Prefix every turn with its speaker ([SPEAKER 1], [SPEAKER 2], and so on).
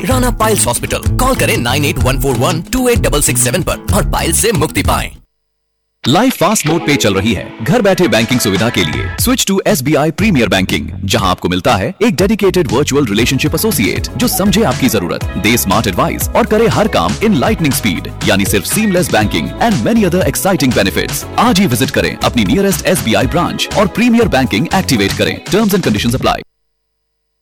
[SPEAKER 1] Rana piles hospital. Call करें 9814128667 पर और पाइल्स से मुक्ति पाएं।
[SPEAKER 2] लाइफ फास्ट मोड पे चल रही है। घर बैठे बैंकिंग सुविधा के लिए switch to SBI premiere banking, जहां आपको मिलता है एक डेडिकेटेड वर्चुअल रिलेशनशिप एसोसिएट जो समझे आपकी जरूरत, दे स्मार्ट एडवाइस और करे हर काम इन लाइटनिंग स्पीड, यानी सिर्फ seamless banking and many other exciting benefits. आज ही विजिट करें अपनी नियरेस्ट SBI ब्रांच और प्रीमियर बैंकिंग एक्टिवेट करें। Terms and conditions apply.